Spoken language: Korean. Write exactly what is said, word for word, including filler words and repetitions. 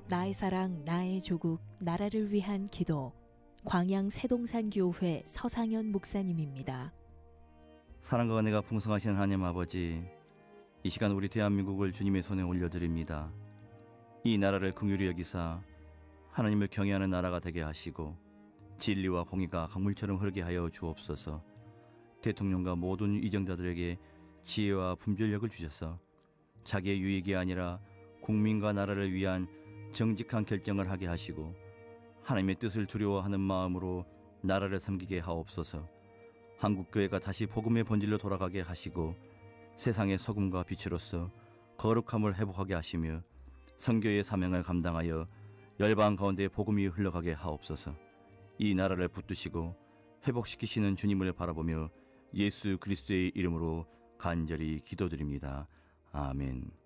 나의 사랑, 나의 조국, 나라를 위한 기도. 광양 새동산교회 서상현 목사님입니다. 사랑과 은혜가 풍성하신 하나님 아버지, 이 시간 우리 대한민국을 주님의 손에 올려드립니다. 이 나라를 긍휼히 여기사 하나님을 경외하는 나라가 되게 하시고 진리와 공의가 강물처럼 흐르게 하여 주옵소서. 대통령과 모든 위정자들에게 지혜와 분별력을 주셔서 자기의 유익이 아니라 국민과 나라를 위한 정직한 결정을 하게 하시고 하나님의 뜻을 두려워하는 마음으로 나라를 섬기게 하옵소서. 한국교회가 다시 복음의 본질로 돌아가게 하시고 세상의 소금과 빛으로서 거룩함을 회복하게 하시며 선교의 사명을 감당하여 열방 가운데 복음이 흘러가게 하옵소서. 이 나라를 붙드시고 회복시키시는 주님을 바라보며 예수 그리스도의 이름으로 간절히 기도드립니다. 아멘.